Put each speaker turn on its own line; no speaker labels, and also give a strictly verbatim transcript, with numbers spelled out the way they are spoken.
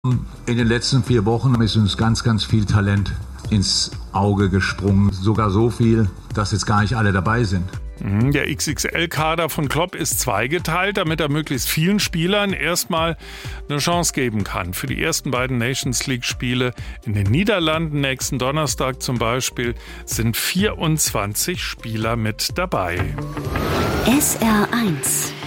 In den letzten vier Wochen ist uns ganz, ganz viel Talent ins Auge gesprungen. Sogar so viel, dass jetzt gar nicht alle dabei sind.
Der X X L-Kader von Klopp ist zweigeteilt, damit er möglichst vielen Spielern erstmal eine Chance geben kann. Für die ersten beiden Nations League-Spiele in den Niederlanden nächsten Donnerstag zum Beispiel sind vierundzwanzig Spieler mit dabei.
S R eins